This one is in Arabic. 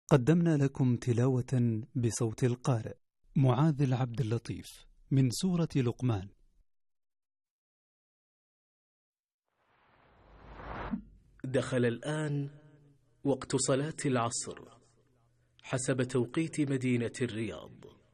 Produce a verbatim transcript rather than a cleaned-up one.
قدمنا لكم تلاوة بصوت القارئ معاذ العبد اللطيف من سورة لقمان. دخل الآن وقت صلاة العصر حسب توقيت مدينة الرياض.